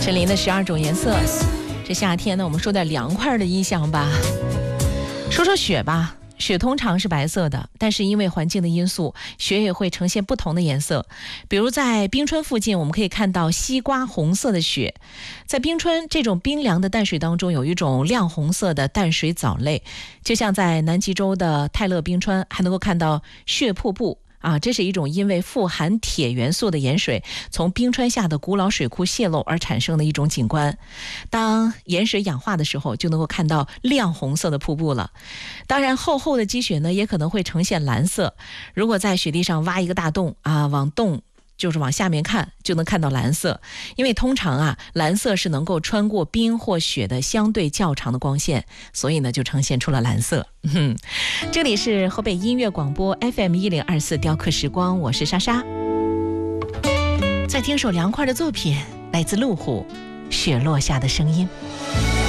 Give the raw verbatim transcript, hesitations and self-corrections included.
森林的十二种颜色。这夏天呢，我们说点凉快的意象吧。说说雪吧，雪通常是白色的，但是因为环境的因素，雪也会呈现不同的颜色。比如在冰川附近，我们可以看到西瓜红色的雪。在冰川这种冰凉的淡水当中，有一种亮红色的淡水藻类，就像在南极洲的泰勒冰川，还能够看到雪瀑布。啊，这是一种因为富含铁元素的盐水从冰川下的古老水库泄漏而产生的一种景观。当盐水氧化的时候，就能够看到亮红色的瀑布了。当然，厚厚的积雪呢，也可能会呈现蓝色。如果在雪地上挖一个大洞啊，往洞就是往下面看，就能看到蓝色。因为通常啊，蓝色是能够穿过冰或雪的相对较长的光线，所以呢，就呈现出了蓝色。嗯，这里是河北音乐广播 F M 一零二四雕刻时光，我是莎莎。再听首凉快的作品，来自路虎《雪落下的声音》。